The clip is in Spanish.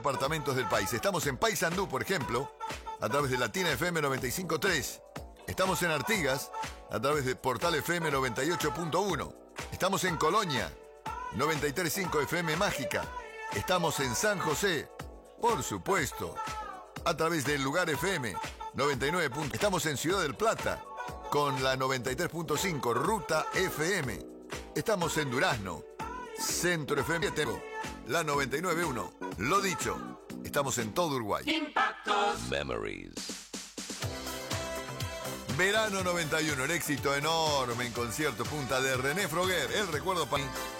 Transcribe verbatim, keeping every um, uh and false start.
departamentos del país. Estamos en Paysandú, por ejemplo, a través de Latina F M noventa y cinco punto tres. Estamos en Artigas, a través de Portal F M noventa y ocho punto uno. Estamos en Colonia, noventa y tres punto cinco F M Mágica. Estamos en San José, por supuesto, a través del Lugar F M noventa y nueve. Estamos en Ciudad del Plata, con la noventa y tres punto cinco Ruta F M. Estamos en Durazno, Centro F M, la noventa y nueve punto uno. Lo dicho, estamos en todo Uruguay. Impactos Memories. Verano noventa y uno, el éxito enorme en concierto punta de René Froguer. El recuerdo para